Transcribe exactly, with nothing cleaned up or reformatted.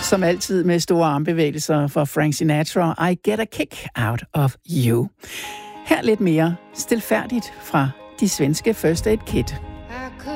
Som altid med store armbevægelser for Frank Sinatra, I Get a Kick Out of You. Her lidt mere stilfærdigt fra de svenske First Aid Kit.